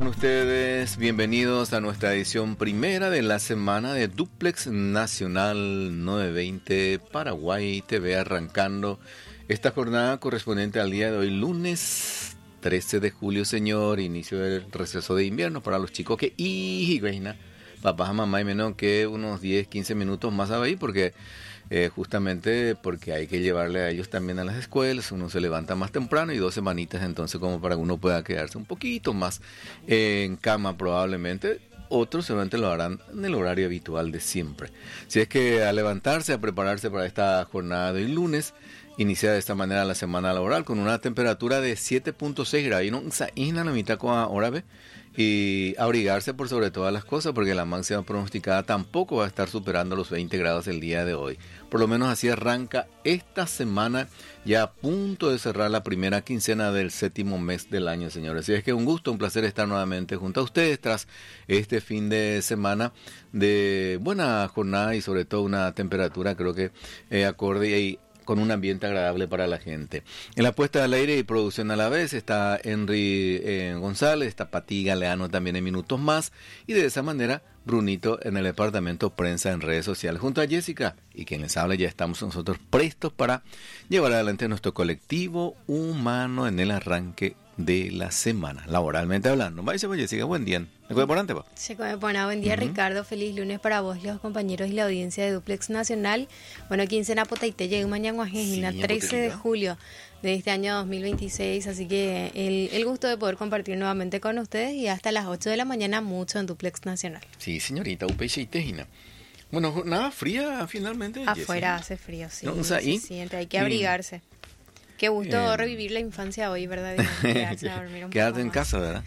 Ustedes, bienvenidos a nuestra edición primera de la semana de Duplex Nacional 920 Paraguay TV, arrancando esta jornada correspondiente al día de hoy, lunes 13 de julio, señor, inicio del receso de invierno para los chicos que, papás, mamá y menos que unos 10, 15 minutos más a ahí, porque justamente porque hay que llevarle a ellos también a las escuelas, uno se levanta más temprano y 2 semanitas entonces como para que uno pueda quedarse un poquito más en cama probablemente. Otros seguramente lo harán en el horario habitual de siempre. Si es que a levantarse, a prepararse para esta jornada de lunes, inicia de esta manera la semana laboral con una temperatura de 7.6 grados. Y no, isna la mitad con hora ve. Y abrigarse por sobre todas las cosas, porque la máxima pronosticada tampoco va a estar superando los 20 grados el día de hoy. Por lo menos así arranca esta semana, ya a punto de cerrar la primera quincena del 7º mes del año, señores. Así es que un gusto, un placer estar nuevamente junto a ustedes tras este fin de semana de buena jornada y sobre todo una temperatura creo que acorde y con un ambiente agradable para la gente. En la puesta al aire y producción a la vez está Henry González, está Pati Galeano también en minutos más, y de esa manera Brunito en el departamento prensa en redes sociales. Junto a Jessica y quien les habla, ya estamos nosotros prestos para llevar adelante nuestro colectivo humano en el arranque de la semana, laboralmente hablando. Vaya, Jessica, buen día. ¿Me puede poner antes? Se come buena, buen día, Ricardo. Feliz lunes para vos, los compañeros y la audiencia de Duplex Nacional. Bueno, quincena potaite, llega mañana guajejina, 13 de julio de este año 2026. Así que el gusto de poder compartir nuevamente con ustedes y hasta las 8 de la mañana mucho en Duplex Nacional. Sí, señorita, upeixe y tejina. Bueno, jornada fría finalmente. Afuera Jessica. Hace frío, sí. No, se siente, hay que abrigarse. Qué gusto revivir la infancia hoy, ¿verdad? Quedarse a dormir un Quedarte en más. casa, ¿verdad?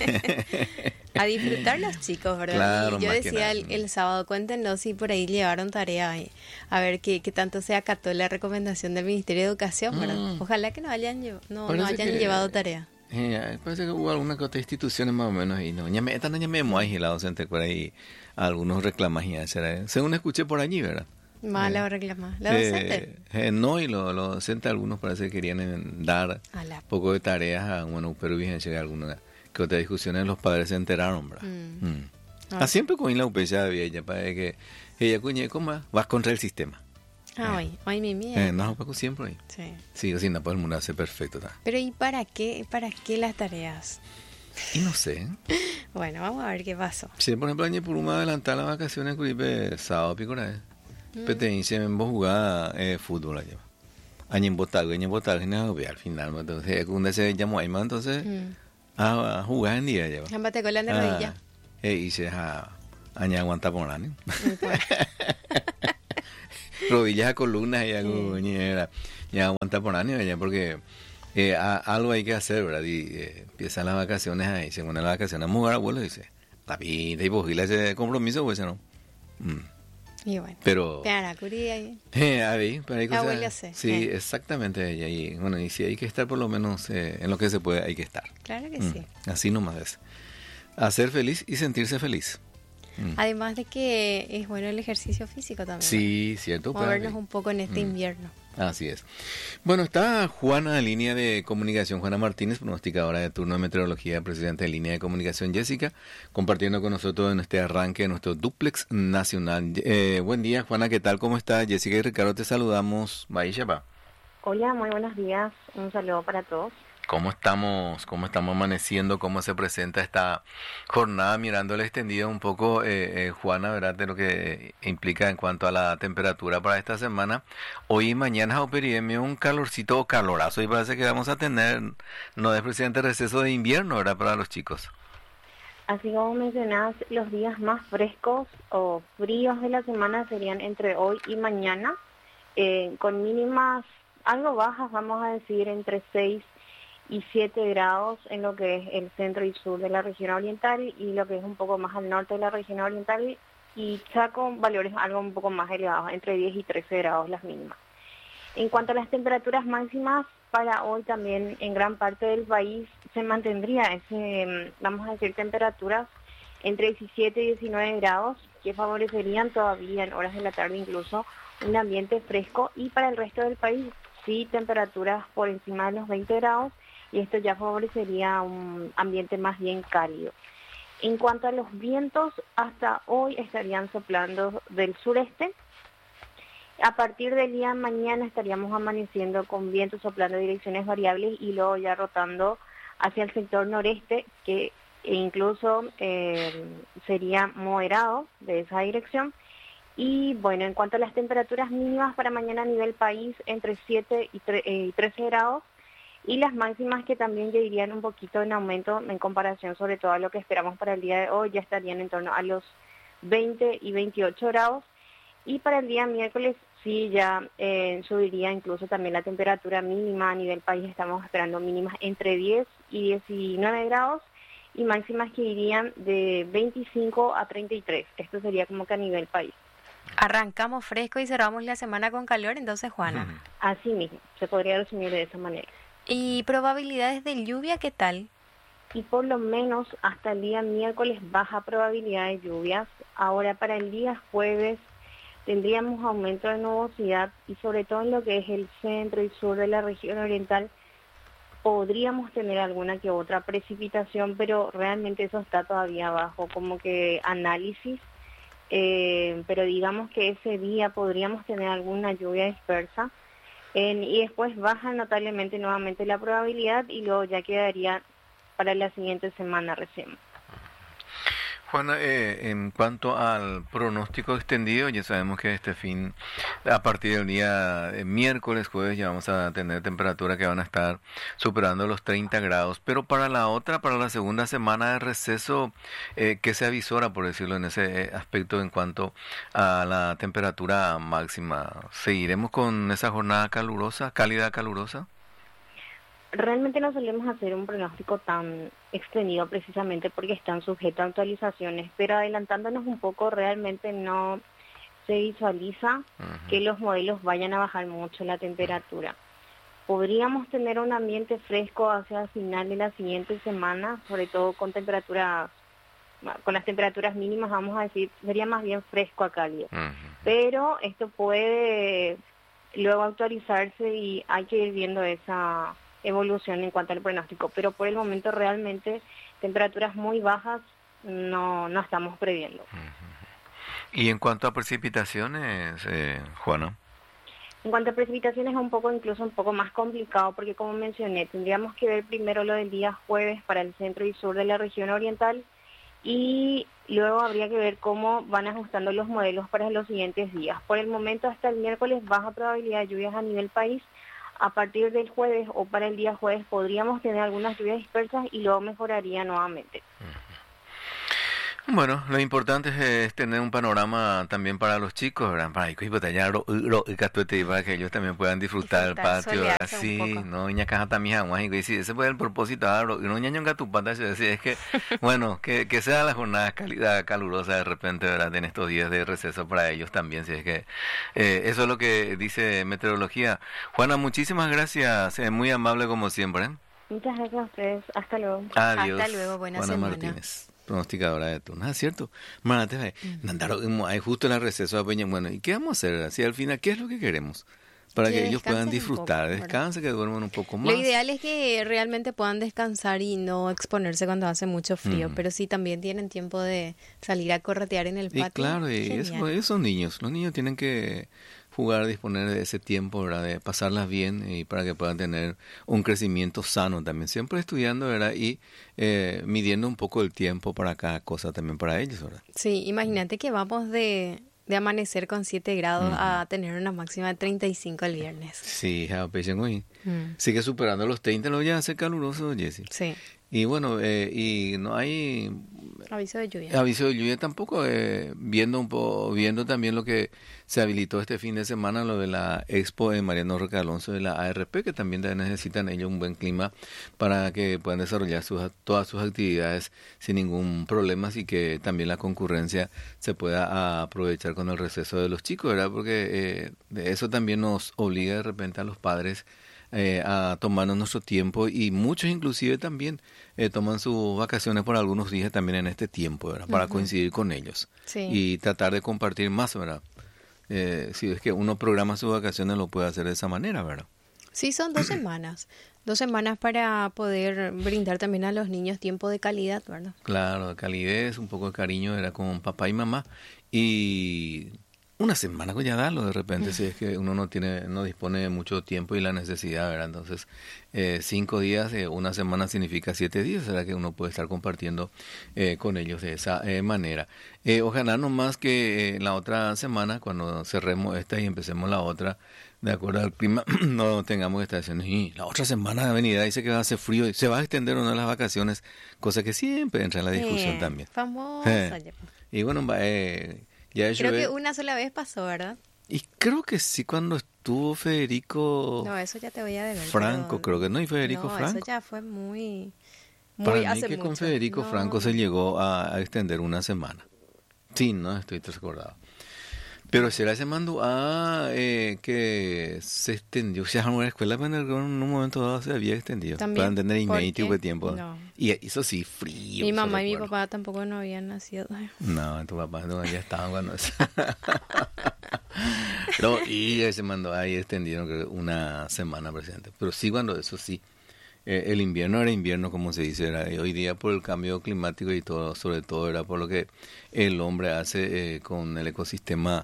A disfrutar los chicos, ¿verdad? Claro, y yo decía el sábado, cuéntenos si por ahí llevaron tarea, a ver qué tanto se acató la recomendación del Ministerio de Educación, ¿verdad? Ojalá que no hayan llevado tarea. Parece que hubo alguna que otra instituciones más o menos y no, esta no me hay la docente por ahí, algunos reclamas y según escuché por allí, ¿verdad? Mala o reclamar. ¿La docente? No, y los docentes algunos parece que querían dar un poco de tareas a, pero vigencia que algunas que otras discusiones los padres se enteraron, ¿verdad? Siempre con la UPC había ella, para que ella cuñe, ¿cómo vas contra el sistema? Hoy mi mía. No, Paco siempre ahí. Sí. Sí, así no, pues el mundo hace perfecto. ¿Tá? Pero ¿y para qué las tareas? Y no sé. Bueno, vamos a ver qué pasó. Sí, por ejemplo, año por una adelantar las vacaciones, Curipe, sábado, picora, Petencia en vos jugaba fútbol allá. Año en botal, al final, entonces, cuando se llamó ahí, entonces, a jugar en día allá. Ambate con la de rodilla. Hice año aguanta por año. Rodillas a columnas y algo, ya aguanta por año allá, porque algo hay que hacer, ¿verdad? Y empiezan las vacaciones ahí, según las vacaciones, a jugar abuelo, dice, la vida y vos ese compromiso, pues, ¿no? Y bueno, pero sí, exactamente, y bueno, y si hay que estar por lo menos en lo que se puede, hay que estar. Claro que sí. Así nomás es. Hacer feliz y sentirse feliz. Además de que es bueno el ejercicio físico también. Sí, cierto. Movernos un poco en este invierno. Así es. Bueno, está Juana en línea de comunicación, Juana Martínez, pronosticadora de turno de meteorología, presidenta de línea de comunicación, Jessica, compartiendo con nosotros en este arranque de nuestro Duplex Nacional. Buen día, Juana, ¿qué tal? ¿Cómo está? Jessica y Ricardo, te saludamos. Baishapa. Hola, muy buenos días. Un saludo para todos. ¿Cómo estamos amaneciendo? ¿Cómo se presenta esta jornada? Mirando la extendida un poco, Juana, ¿verdad? De lo que implica en cuanto a la temperatura para esta semana. Hoy y mañana operirme un calorcito o calorazo y parece que vamos a tener, no es presidente receso de invierno, ¿verdad? Para los chicos. Así como mencionás, los días más frescos o fríos de la semana serían entre hoy y mañana, con mínimas algo bajas, vamos a decir, entre 6 y 7 grados en lo que es el centro y sur de la región oriental y lo que es un poco más al norte de la región oriental y Chaco, valores algo un poco más elevados, entre 10 y 13 grados las mínimas. En cuanto a las temperaturas máximas, para hoy también en gran parte del país se mantendría vamos a decir, temperaturas entre 17 y 19 grados que favorecerían todavía en horas de la tarde incluso un ambiente fresco y para el resto del país sí temperaturas por encima de los 20 grados y esto ya favorecería un ambiente más bien cálido. En cuanto a los vientos, hasta hoy estarían soplando del sureste. A partir del día de mañana estaríamos amaneciendo con vientos soplando en direcciones variables y luego ya rotando hacia el sector noreste, que incluso sería moderado de esa dirección. Y bueno, en cuanto a las temperaturas mínimas para mañana a nivel país, entre 7 y 13 grados, y las máximas que también ya irían un poquito en aumento en comparación sobre todo a lo que esperamos para el día de hoy, ya estarían en torno a los 20 y 28 grados. Y para el día miércoles sí ya subiría incluso también la temperatura mínima a nivel país. Estamos esperando mínimas entre 10 y 19 grados y máximas que irían de 25 a 33. Esto sería como que a nivel país. Arrancamos fresco y cerramos la semana con calor, entonces, Juana. Así mismo, se podría resumir de esa manera. ¿Y probabilidades de lluvia qué tal? Y por lo menos hasta el día miércoles baja probabilidad de lluvias. Ahora para el día jueves tendríamos aumento de nubosidad y sobre todo en lo que es el centro y sur de la región oriental podríamos tener alguna que otra precipitación, pero realmente eso está todavía bajo como que análisis, pero digamos que ese día podríamos tener alguna lluvia dispersa y después baja notablemente nuevamente la probabilidad y luego ya quedaría para la siguiente semana recién. Juana, en cuanto al pronóstico extendido, ya sabemos que este fin, a partir del día miércoles, jueves, ya vamos a tener temperaturas que van a estar superando los 30 grados, pero para la segunda semana de receso, ¿qué se avisora, por decirlo en ese aspecto, en cuanto a la temperatura máxima? ¿Seguiremos con esa jornada cálida calurosa? Realmente no solemos hacer un pronóstico tan extendido precisamente porque están sujetos a actualizaciones, pero adelantándonos un poco, realmente no se visualiza que los modelos vayan a bajar mucho la temperatura. Podríamos tener un ambiente fresco hacia el final de la siguiente semana, sobre todo con las temperaturas mínimas, vamos a decir, sería más bien fresco a cálido. Pero esto puede luego actualizarse y hay que ir viendo esa evolución en cuanto al pronóstico, pero por el momento realmente temperaturas muy bajas no estamos previendo. ¿Y en cuanto a precipitaciones, Juana? En cuanto a precipitaciones es incluso un poco más complicado porque como mencioné, tendríamos que ver primero lo del día jueves para el centro y sur de la región oriental y luego habría que ver cómo van ajustando los modelos para los siguientes días. Por el momento hasta el miércoles baja probabilidad de lluvias a nivel país. A partir del jueves o para el día jueves podríamos tener algunas lluvias dispersas y luego mejoraría nuevamente. Bueno, lo importante es tener un panorama también para los chicos, ¿verdad? Para que ellos también puedan disfrutar del patio, así, no, ña caja también agua, y si ese fue el propósito, no ñañonga tu pata, es que, bueno, que sea la jornada cálida, calurosa de repente, ¿verdad? En estos días de receso para ellos también, si es que eso es lo que dice meteorología. Juana, muchísimas gracias, muy amable como siempre, ¿eh? Muchas gracias a ustedes, hasta luego. Adiós. Hasta luego, buena Juana semana. Martínez, pronosticadora de turno, ¿cierto? Hay justo en el receso de Peña. Bueno, ¿y qué vamos a hacer? Así al final, ¿qué es lo que queremos? Para que ellos puedan disfrutar, descansen, que duerman un poco más. Lo ideal es que realmente puedan descansar y no exponerse cuando hace mucho frío, pero sí también tienen tiempo de salir a corretear en el patio. Y claro, ellos son niños, los niños tienen que jugar, disponer de ese tiempo, ¿verdad? De pasarlas bien y para que puedan tener un crecimiento sano también, siempre estudiando, ¿verdad? Y midiendo un poco el tiempo para cada cosa también para ellos, ¿verdad? Sí, imagínate que vamos de amanecer con 7 grados a tener una máxima de 35 el viernes. Sí, sigue superando los 30, lo ya hace caluroso, Jessy. Sí. Y bueno, y no hay aviso de lluvia. Aviso de lluvia tampoco, viendo también lo que se habilitó este fin de semana, lo de la Expo de Mariano Roque Alonso de la ARP, que también necesitan ellos un buen clima para que puedan desarrollar todas sus actividades sin ningún problema, y que también la concurrencia se pueda aprovechar con el receso de los chicos, ¿verdad? Porque eso también nos obliga de repente a los padres a tomarnos nuestro tiempo, y muchos inclusive también toman sus vacaciones por algunos días también en este tiempo, ¿verdad? Para coincidir con ellos, sí, y tratar de compartir más, ¿verdad? Si es que uno programa sus vacaciones, lo puede hacer de esa manera, ¿verdad? Sí, son 2 semanas. 2 semanas para poder brindar también a los niños tiempo de calidad, ¿verdad? Claro, de calidez, un poco de cariño, era con papá y mamá. Y una semana con ya darlo de repente, si es que uno no dispone de mucho tiempo y la necesidad, ¿verdad? Entonces, 5 días, una semana significa 7 días, ¿será que uno puede estar compartiendo con ellos de esa manera? Ojalá nomás que la otra semana, cuando cerremos esta y empecemos la otra, de acuerdo al clima, no tengamos estaciones. Y la otra semana de venida dice que va a hacer frío y se va a extender o no las vacaciones, cosa que siempre entra en la discusión también. Famosa. Y bueno, ya Creo que una sola vez pasó, ¿verdad? y creo que sí, cuando estuvo Federico No, eso ya te voy a deber. Franco, creo que no, y Federico no, Franco. eso ya fue muy Para mí hace que mucho. con Federico No. Franco se llegó a extender una semana. Sí, no estoy recordado. Pero será ese mando que se extendió. O sea, en una escuela en un momento dado se había extendido. También, Para tener ¿por email qué? de tiempo. No. Y eso sí, frío. Mi eso mamá y mi recuerdo. papá tampoco no habían nacido. No, tu papá no, ya estaban cuando eso. Pero, y ese mando ahí extendieron creo, una semana presente. Pero sí, cuando eso sí. El invierno era invierno, como se dice, era, y hoy día por el cambio climático y todo, sobre todo era por lo que el hombre hace con el ecosistema,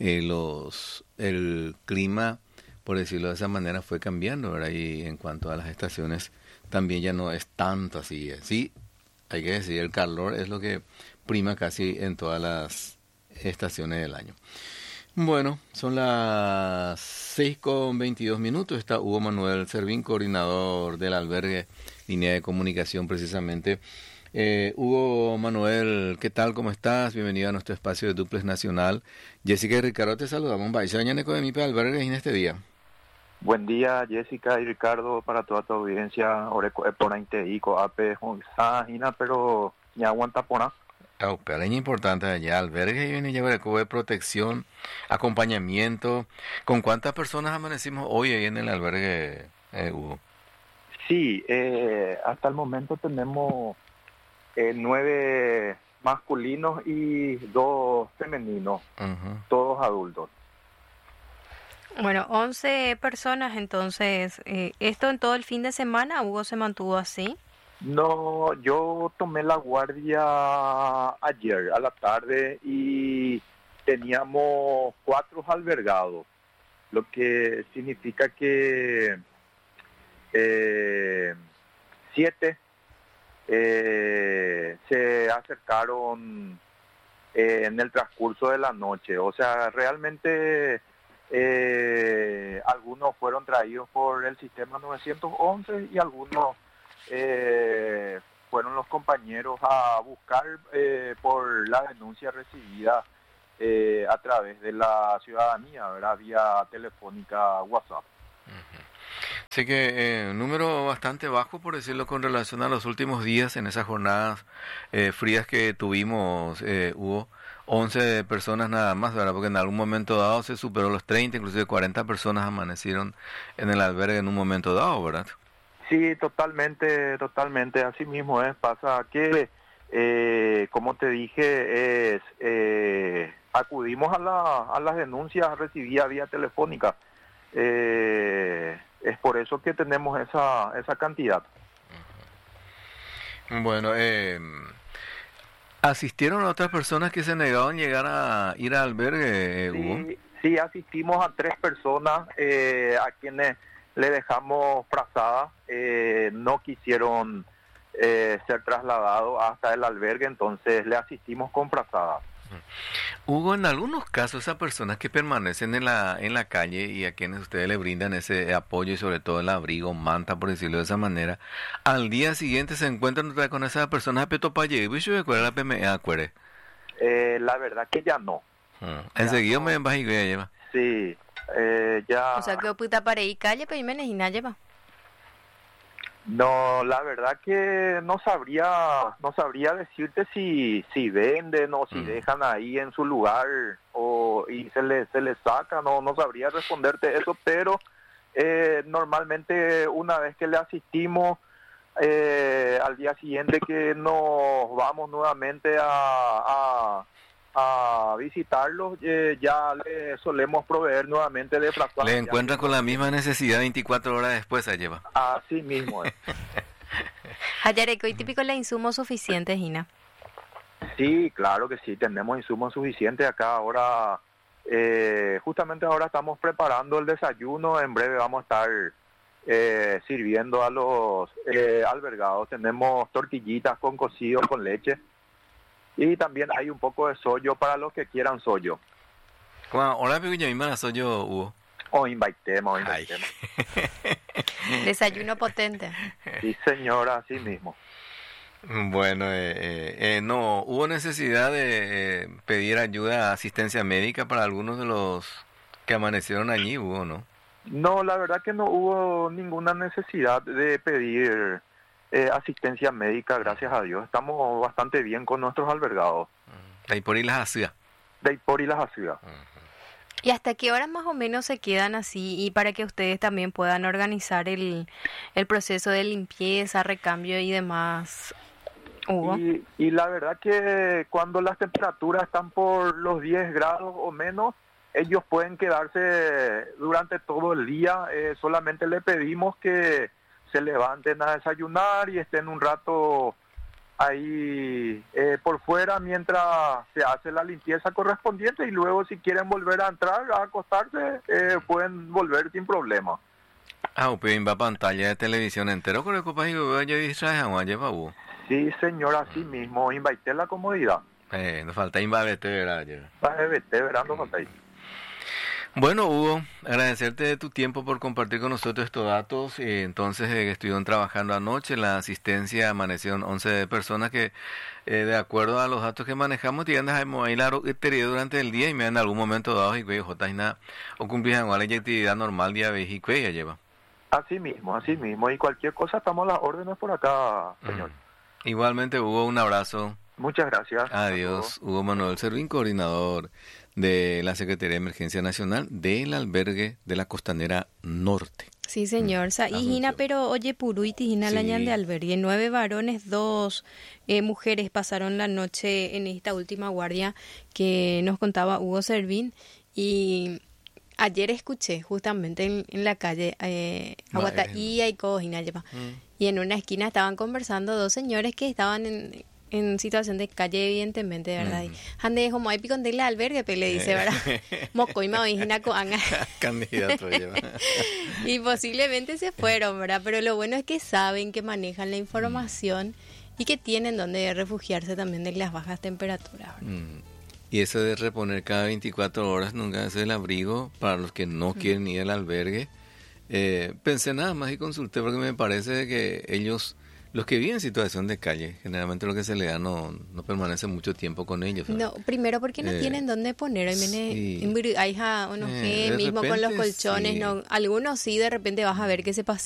el clima, por decirlo de esa manera, fue cambiando, ¿verdad? Y en cuanto a las estaciones, también ya no es tanto así. Sí, hay que decir, el calor es lo que prima casi en todas las estaciones del año. Bueno, son las 6:22. Está Hugo Manuel Servín, coordinador del albergue Línea de Comunicación, precisamente. Hugo Manuel, ¿qué tal? ¿Cómo estás? Bienvenido a nuestro espacio de Duplex Nacional. Jessica y Ricardo, te saludamos. De mi albergue en este día. Buen día, Jessica y Ricardo, para toda tu audiencia. Oreco por Inteico, Ape, Hina, pero ya aguanta por Pero es importante allá, albergue y viene llevar el cubo de protección, acompañamiento. ¿Con cuántas personas amanecimos hoy ahí en el albergue, Hugo? Sí, hasta el momento tenemos 9 masculinos y 2 femeninos, todos adultos. Bueno, 11 personas, entonces, ¿esto en todo el fin de semana, Hugo, se mantuvo así? No, yo tomé la guardia ayer a la tarde y teníamos 4 albergados, lo que significa que 7 se acercaron en el transcurso de la noche. O sea, realmente algunos fueron traídos por el sistema 911 y algunos fueron los compañeros a buscar por la denuncia recibida a través de la ciudadanía, ¿verdad? Vía telefónica WhatsApp. Así que número bastante bajo, por decirlo, con relación a los últimos días en esas jornadas frías que tuvimos, hubo 11 personas nada más, ¿verdad? Porque en algún momento dado se superó los 30, inclusive 40 personas amanecieron en el albergue en un momento dado, ¿verdad? Sí, totalmente, así mismo es. Pasa que, como te dije, acudimos a las denuncias recibidas vía telefónica. Es por eso que tenemos esa cantidad. Bueno, ¿asistieron a otras personas que se negaron a llegar a ir al albergue, Hugo? Sí, asistimos a 3 personas a quienes le dejamos frazadas, no quisieron ser trasladados hasta el albergue, entonces le asistimos con frazadas. Hugo, en algunos casos esas personas que permanecen en la calle y a quienes ustedes le brindan ese apoyo y sobre todo el abrigo, manta, por decirlo de esa manera, al día siguiente se encuentran otra vez con esas personas a Petopaye, ¿y yo recuerdo la PME, acuerde? La verdad que ya no. Enseguida me vas y lleva. Sí, ya. O sea, que puta para ir calle, pero Jiménez y nada lleva. No, la verdad que no sabría decirte si venden o si dejan ahí en su lugar y se les saca, no sabría responderte eso, pero normalmente una vez que le asistimos al día siguiente que nos vamos nuevamente a a visitarlos, ya le solemos proveer nuevamente de frazadas. Le encuentra con la misma necesidad 24 horas después, se lleva. Así mismo es. Hayareco, ¿y típico la insumos suficientes, Gina? Sí, claro que sí, tenemos insumos suficientes acá ahora. Justamente ahora estamos preparando el desayuno, en breve vamos a estar sirviendo a los albergados. Tenemos tortillitas con cocido con leche y también hay un poco de sollo para los que quieran sollo. Ahora me misma sollo, Hugo. O invitemos. Desayuno potente. Sí, señora, así mismo. Bueno, no, hubo necesidad de pedir ayuda, asistencia médica para algunos de los que amanecieron allí, Hugo, ¿no? No, la verdad que no hubo ninguna necesidad de pedir asistencia médica, gracias a Dios. Estamos bastante bien con nuestros albergados. De ahí por ahí las hacía. De ahí por ahí las hacía. ¿Y hasta qué horas más o menos se quedan así? Y para que ustedes también puedan organizar el proceso de limpieza, recambio y demás, Hugo. Y la verdad que cuando las temperaturas están por los 10 grados o menos, ellos pueden quedarse durante todo el día. Solamente le pedimos que se levanten a desayunar y estén un rato ahí por fuera mientras se hace la limpieza correspondiente, y luego si quieren volver a entrar a acostarse pueden volver sin problema. Pero va pantalla de televisión entero con el copa y yo distrae a lleva Hugo. Sí, señora, así mismo, invité la comodidad. Nos falta invabete, ¿verdad? ¿verdad? No falta ahí. Bueno, Hugo, agradecerte de tu tiempo por compartir con nosotros estos datos. Entonces, estuvieron trabajando anoche, la asistencia amanecieron 11 personas que, de acuerdo a los datos que manejamos, tienen ahí la durante el día y me en algún momento dado y o cumplir una actividad normal día y ya lleva. Así mismo, y cualquier cosa estamos a las órdenes por acá, señor. Igualmente, Hugo, un abrazo. Muchas gracias. Adiós. Hugo Manuel Servín, coordinador de la Secretaría de Emergencia Nacional del albergue de la Costanera Norte. Sí, señor. Y Gina, pero oye, Puruiti, Gina, la ñan de albergue. 9 varones, 2 mujeres pasaron la noche en esta última guardia que nos contaba Hugo Servín. Y ayer escuché justamente en la calle Aguataía y Cojina, y en una esquina estaban conversando 2 señores que estaban en situación de calle, evidentemente, ¿verdad? Ande como hay picón del albergue, le dice, ¿verdad? Moco y maoijina coanga. Candidato lleva. Y posiblemente se fueron, ¿verdad? Pero lo bueno es que saben que manejan la información y que tienen donde refugiarse también de las bajas temperaturas. Y eso de reponer cada 24 horas nunca es el abrigo para los que no quieren ir al albergue. Pensé nada más y consulté porque me parece que ellos, los que viven en situación de calle, generalmente lo que se le da no permanece mucho tiempo con ellos, ¿sabes? No, primero porque no tienen dónde poner. Sí. Mismo con los colchones, sí. No, algunos sí de repente vas a ver que se pasean